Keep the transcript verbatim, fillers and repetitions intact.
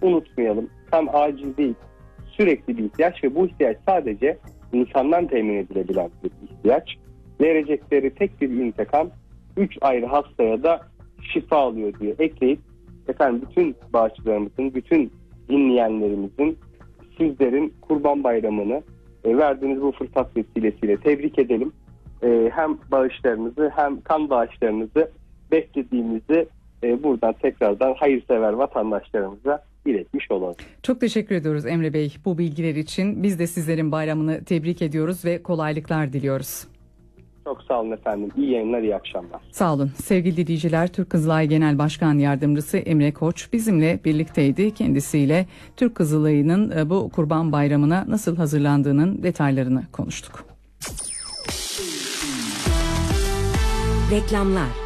unutmayalım. Kan acil değil, sürekli bir ihtiyaç ve bu ihtiyaç sadece insandan temin edilebilen bir ihtiyaç. Verecekleri tek bir ünite kan üç ayrı hastaya da şifa alıyor diye ekleyip efendim bütün bağışçılarımızın, bütün dinleyenlerimizin, sizlerin Kurban Bayramı'nı e, verdiğiniz bu fırsat vesilesiyle tebrik edelim. E, hem bağışlarınızı hem kan bağışlarınızı beklediğimizi e, buradan tekrardan hayırsever vatandaşlarımıza iletmiş olalım. Çok teşekkür ediyoruz Emre Bey bu bilgiler için. Biz de sizlerin bayramını tebrik ediyoruz ve kolaylıklar diliyoruz. Çok sağ olun efendim. İyi yayınlar, iyi akşamlar. Sağ olun. Sevgili dinleyiciler, Türk Kızılay Genel Başkan Yardımcısı Emre Koç bizimle birlikteydi. Kendisiyle Türk Kızılay'ın bu Kurban Bayramı'na nasıl hazırlandığının detaylarını konuştuk. Reklamlar.